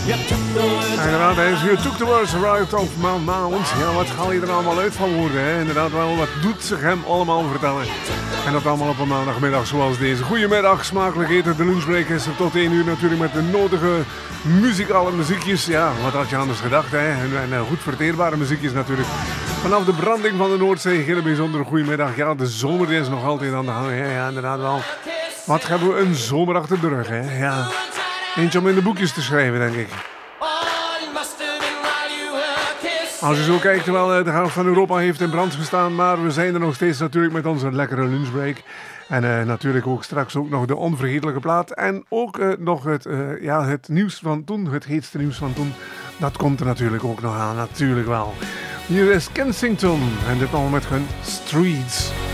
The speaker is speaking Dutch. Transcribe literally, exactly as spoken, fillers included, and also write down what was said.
Inderdaad, hij is hier took the words right off my mouth. Ja, wat gaat hij er allemaal uit van worden? Hè? Inderdaad, wel, wat doet zich hem allemaal vertellen? En dat allemaal op een maandagmiddag zoals deze. Goedemiddag, smakelijk eten. De lunchbreak is er tot één uur natuurlijk met de nodige muzikale muziekjes. Ja, wat had je anders gedacht, hè? En, en goed verteerbare muziekjes natuurlijk. Vanaf de branding van de Noordzee, heel bijzonder goedemiddag. Ja, de zomer is nog altijd aan de gang. Hè? Ja, inderdaad wel. Wat hebben we een zomer achter de rug, hè? Ja. Eentje om in de boekjes te schrijven, denk ik. Als je zo kijkt, terwijl de helft van Europa heeft in brand gestaan, maar we zijn er nog steeds natuurlijk met onze lekkere lunchbreak. En uh, natuurlijk ook straks ook nog de onvergetelijke plaat. En ook uh, nog het, uh, ja, het nieuws van toen, het heetste nieuws van toen. Dat komt er natuurlijk ook nog aan, natuurlijk wel. Hier is Kensington en dit allemaal met hun Streets.